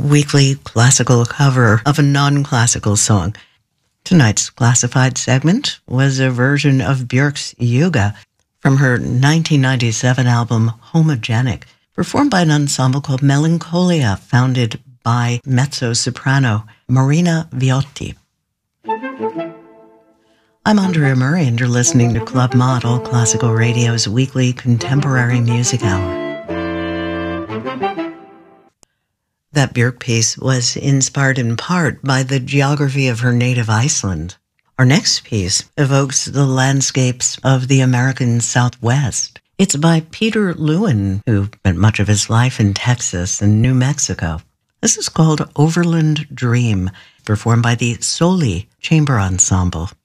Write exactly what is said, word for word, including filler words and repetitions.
weekly classical cover of a non-classical song. Tonight's classified segment was a version of Björk's Yuga from her nineteen ninety-seven album Homogenic, performed by an ensemble called Melancholia, founded by mezzo-soprano Marina Viotti. I'm Andrea Murray, and you're listening to Club Model, Classical Radio's weekly contemporary music hour. That Björk piece was inspired in part by the geography of her native Iceland. Our next piece evokes the landscapes of the American Southwest. It's by Peter Lewin, who spent much of his life in Texas and New Mexico. This is called Overland Dream, performed by the Soli Chamber Ensemble.